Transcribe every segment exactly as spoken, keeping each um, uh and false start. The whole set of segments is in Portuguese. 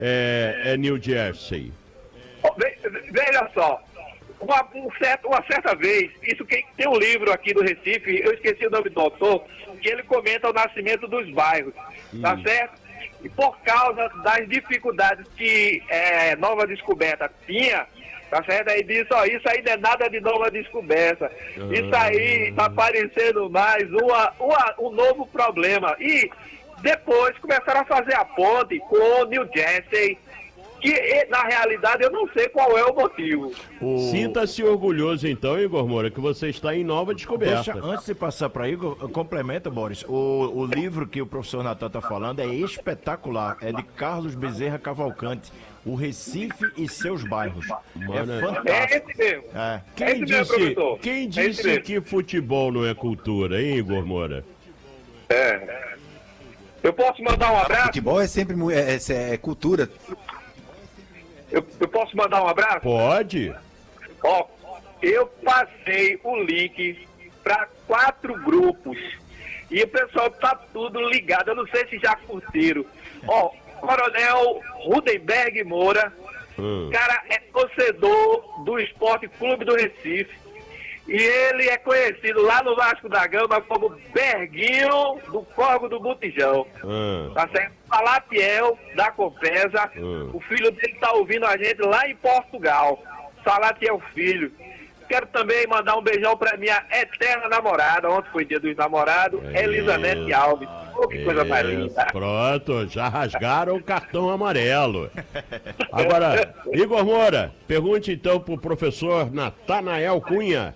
é, é New Jersey? Oh, ve- veja só, uma, um certo, uma certa vez, isso que tem um livro aqui do Recife, eu esqueci o nome do autor, que ele comenta o nascimento dos bairros, hum. tá certo? E por causa das dificuldades que é, Nova Descoberta tinha, tá certo? Aí diz, ó, isso aí não é nada de Nova Descoberta. Uhum. Isso aí tá parecendo mais uma, uma, um novo problema. E depois começaram a fazer a ponte com New Jersey, que na realidade eu não sei qual é o motivo. O... Sinta-se orgulhoso então, Igor Moura, que você está em Nova Descoberta. Deixa, antes de passar para Igor, complementa, Boris, o, o livro que o professor Natan está falando é espetacular, é de Carlos Bezerra Cavalcante, O Recife e Seus Bairros. Mano, é fantástico. É esse mesmo. É. Quem é esse disse, mesmo, quem disse é que futebol não é cultura, hein, Igor Moura? É. Eu posso mandar um abraço? Futebol é sempre é, é, é cultura. Eu, eu posso mandar um abraço? Pode. Ó, eu passei o link para quatro grupos e o pessoal tá tudo ligado. Eu não sei se já curtiram. Ó, Coronel Rudenberg Moura, hum. cara é torcedor do Esporte Clube do Recife e ele é conhecido lá no Vasco da Gama como Berguinho do Corvo do Botijão. Hum. Tá certo? Salatiel da Compesa, hum. o filho dele tá ouvindo a gente lá em Portugal. Salatiel Filho. Quero também mandar um beijão pra minha eterna namorada, ontem foi dia dos namorados, é. Elizabeth Alves. Oh, que é. coisa mais linda. Pronto, já rasgaram o cartão amarelo. Agora, Igor Moura, pergunte então pro professor Natanael Cunha.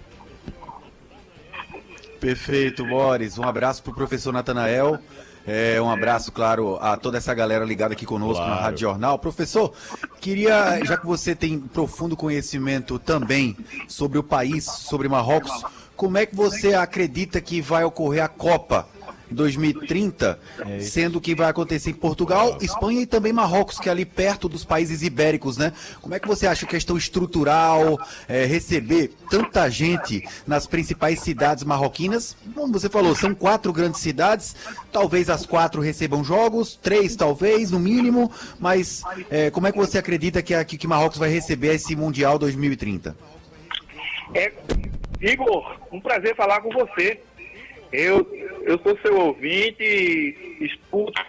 Perfeito, Boris. Um abraço pro professor Natanael. É, um abraço, claro, a toda essa galera ligada aqui conosco claro. na Rádio Jornal. Professor, queria, já que você tem profundo conhecimento também sobre o país, sobre Marrocos, como é que você acredita que vai ocorrer a Copa dois mil e trinta, é sendo que vai acontecer em Portugal, Espanha e também Marrocos, que é ali perto dos países ibéricos, né? Como é que você acha a questão estrutural, é, receber tanta gente nas principais cidades marroquinas? Como você falou, são quatro grandes cidades, talvez as quatro recebam jogos, três talvez, no mínimo, mas é, como é que você acredita que, a, que Marrocos vai receber esse Mundial dois mil e trinta? É, Igor, um prazer falar com você. Eu, eu sou seu ouvinte, escuto.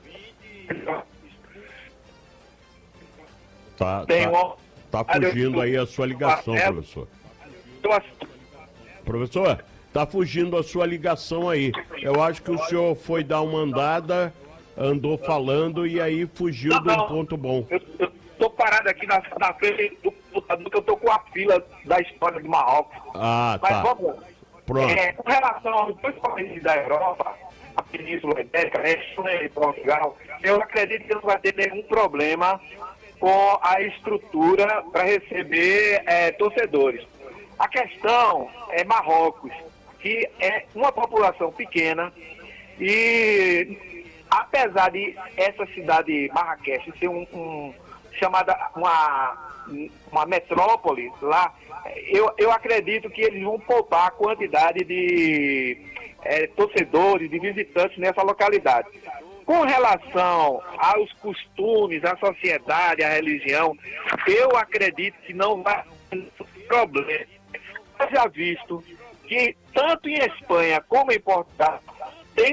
Tá, tá, tá fugindo aí a sua ligação, professor. Professor, tá fugindo a sua ligação aí. Eu acho que o senhor foi dar uma andada, andou falando e aí fugiu de um ponto bom. Eu, eu tô parado aqui na, na frente do computador, que eu tô com a fila da história do Marrocos. Ah, Mas tá. vamos Pronto. É, com relação aos dois países da Europa, a Península Ibérica, né, Espanha e Portugal, eu acredito que não vai ter nenhum problema com a estrutura para receber é, torcedores. A questão é Marrocos, que é uma população pequena e apesar de essa cidade Marrakech ser um, um chamada uma uma metrópole lá, eu, eu acredito que eles vão poupar a quantidade de é, torcedores, de visitantes nessa localidade. Com relação aos costumes, à sociedade, à religião, eu acredito que não vai ter problema. Eu já visto que tanto em Espanha como em Portugal tem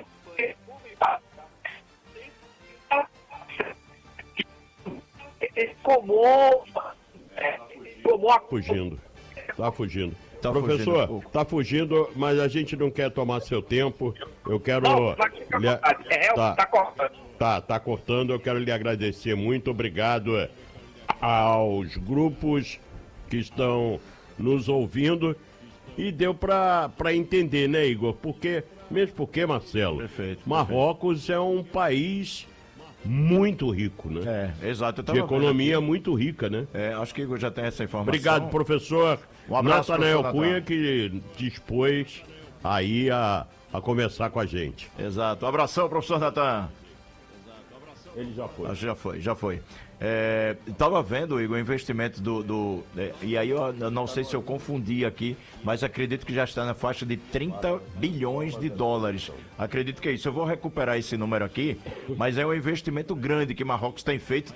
é comum É, tá fugindo, tá fugindo. Tá Professor, fugindo um tá fugindo, mas a gente não quer tomar seu tempo. Eu quero. Não, lhe... é, tá, tá cortando. Tá, tá cortando. Eu quero lhe agradecer muito. Obrigado aos grupos que estão nos ouvindo. E deu pra, pra entender, né, Igor? Porque, mesmo porque, Marcelo, perfeito, Marrocos perfeito. é um país muito rico, né? É, exato. Eu tava de economia muito rica, né? É, acho que Igor já tem essa informação. Obrigado, professor. Um abraço, Natanael Cunha, que dispôs aí a, a conversar com a gente. Exato. Um abração, professor Natan. Ele já foi. Acho que já foi, já foi. É, tava vendo, Igor, o investimento do... do é, e aí eu, eu não sei se eu confundi aqui, mas acredito que já está na faixa de trinta bilhões de dólares. Acredito que é isso. Eu vou recuperar esse número aqui, mas é um investimento grande que Marrocos tem feito,